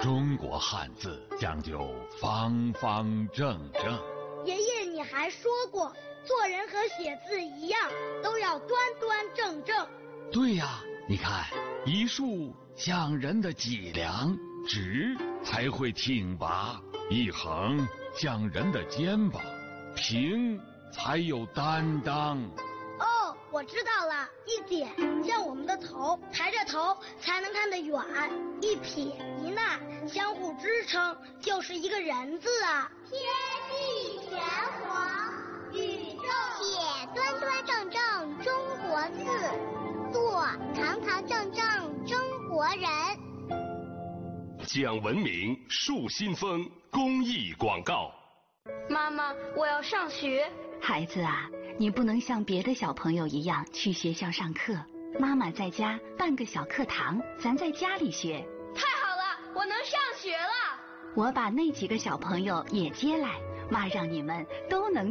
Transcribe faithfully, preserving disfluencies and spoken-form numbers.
中国汉字讲究方方正正。 爷爷，你还说过，做人和写字一样，都要端端正正。 对呀，你看，一竖像人的脊梁，直才会挺拔；一横像人的肩膀，平才有担当。 哦，我知道了，一点像我们的头，抬着头才能看得远；一撇一捺相互支撑，就是一个人字啊。 天地玄黄，宇宙写端端正正中国字，做堂堂正正中国人。 讲文明树新风公益广告。 妈妈，我要上学。 孩子啊，你不能像别的小朋友一样去学校上课，妈妈在家办个小课堂，咱在家里学。 太好了，我能上学了。 我把那几个小朋友也接来，妈让你们都能